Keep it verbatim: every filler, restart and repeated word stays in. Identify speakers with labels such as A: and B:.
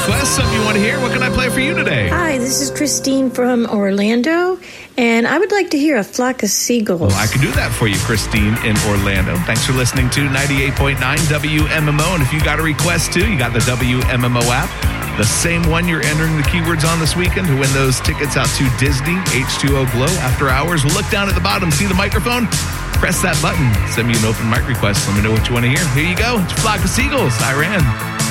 A: request, something you want to hear. What can I play for you today?
B: Hi, this is Christine from Orlando, and I would like to hear A Flock of Seagulls.
A: Well, I can do that for you, Christine in Orlando. Thanks for listening to ninety-eight point nine W M M O. And if you got a request too, you got the W M M O app. The same one you're entering the keywords on this weekend to win those tickets out to Disney H two O Glow After Hours. Look down at the bottom, see the microphone? Press that button. Send me an open mic request. Let me know what you want to hear. Here you go. It's Flock of Seagulls. I ran.